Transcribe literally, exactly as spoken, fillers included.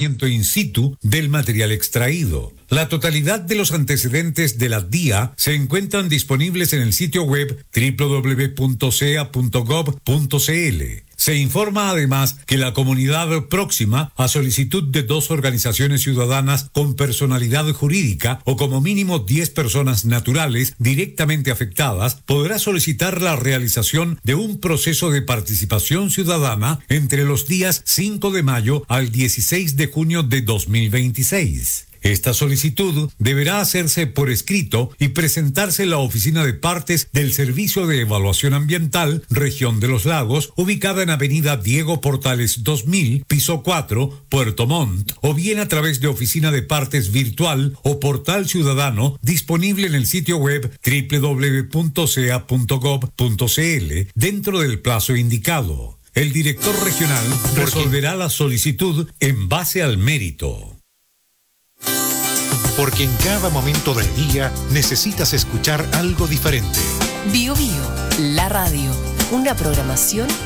tratamiento in situ del material extraído. La totalidad de los antecedentes de la D I A se encuentran disponibles en el sitio web doble u doble u doble u punto c e a punto gov punto c l. Se informa además que la comunidad próxima, a solicitud de dos organizaciones ciudadanas con personalidad jurídica o como mínimo diez personas naturales directamente afectadas, podrá solicitar la realización de un proceso de participación ciudadana entre los días cinco de mayo al dieciséis de junio de dos mil veintiséis. Esta solicitud deberá hacerse por escrito y presentarse en la oficina de partes del Servicio de Evaluación Ambiental, Región de los Lagos, ubicada en Avenida Diego Portales dos mil, piso cuatro, Puerto Montt, o bien a través de oficina de partes virtual o portal ciudadano disponible en el sitio web doble u doble u doble u punto c e a punto gov punto c l dentro del plazo indicado. El director regional resolverá la solicitud en base al mérito. Porque en cada momento del día necesitas escuchar algo diferente. Bio Bio, la radio, una programación